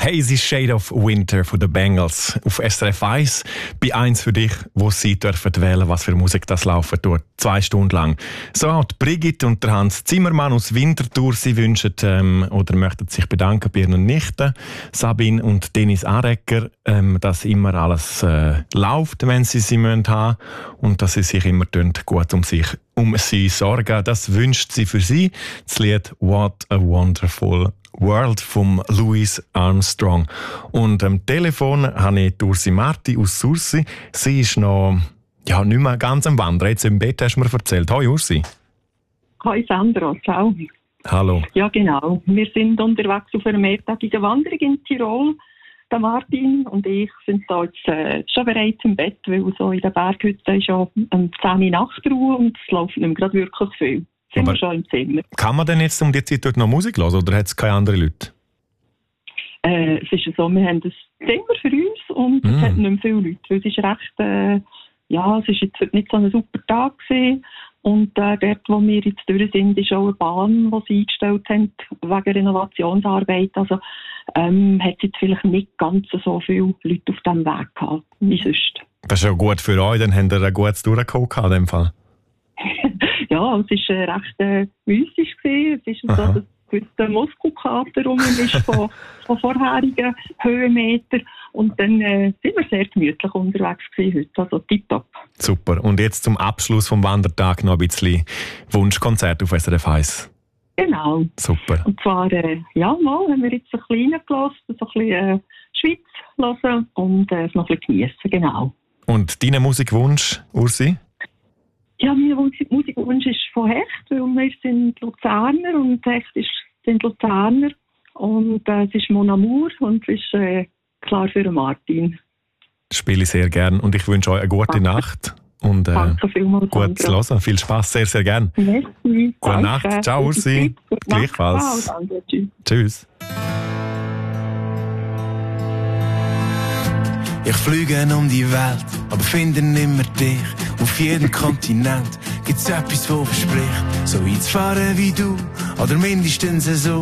Hazy Shade of Winter von den Bengals auf SRF 1. Bei 1 für dich, wo Sie dürfen wählen, was für Musik das laufen tut. 2 Stunden lang. So auch die Brigitte und der Hans Zimmermann aus Winterthur. Sie wünschen oder möchten sich bedanken bei ihren Nichten, Sabine und Dennis Arecker, dass immer alles läuft, wenn sie haben müssen und dass sie sich immer gut um sie sorgen. Das wünscht sie für sie. Das Lied What a Wonderful World von Louis Armstrong. Und am Telefon habe ich Ursi Marti aus Sursi. Sie ist noch nicht mehr ganz am Wandern. Jetzt im Bett hast du mir erzählt. Hoi Ursi. Hoi Sandra, ciao. Hallo. Ja genau, wir sind unterwegs auf einer mehrtägigen Wanderung in Tirol. Der Martin und ich sind da jetzt schon bereits im Bett, weil so in der Berghütte ist schon 10 Uhr Nachtruhe und es läuft nicht mehr gerade wirklich viel. Sind wir schon im Zimmer. Kann man denn jetzt um die Zeit dort noch Musik hören oder hat es keine anderen Leute? Es ist so, wir haben das Zimmer für uns und es hat nicht mehr viele Leute. Weil es ist recht, es ist jetzt nicht so ein super Tag gewesen. Und dort, wo wir jetzt durch sind, ist auch eine Bahn, die sie eingestellt haben, wegen Renovationsarbeit. Also hat es jetzt vielleicht nicht ganz so viele Leute auf diesem Weg gehabt, wie sonst. Das ist ja gut für euch, dann habt ihr ein gutes Durchgeholt in dem Fall. Ja, es war recht mystisch gewesen. Es ist so, dass der Muskelkater rum ist von vorherigen Höhenmetern. Und dann sind wir sehr gemütlich unterwegs gewesen heute. Also tipptopp. Super. Und jetzt zum Abschluss vom Wandertag noch ein bisschen Wunschkonzert auf SRF 1. Genau. Super. Und zwar, haben wir jetzt ein bisschen reingelassen, so ein bisschen Schweiz hören und es noch ein bisschen geniessen, genau. Und dein Musikwunsch, Ursi? Ja, mein Musikwunsch ist von Hecht, weil wir sind Luzerner und Hecht sind Luzerner. Und es ist Mon Amour und es ist klar für Martin. Das spiele ich sehr gern und ich wünsche euch eine gute Nacht. Und danke vielmals, gut zu hören. Viel Spass, sehr, sehr gern. Merci. Gute Nacht. Ciao, Ursi. Gleichfalls. Ciao, danke. Tschüss. Tschüss. Ich fliege um die Welt, aber finde nimmer dich. Auf jedem Kontinent gibt's etwas, wo verspricht, so einzufahren wie du, oder mindestens so.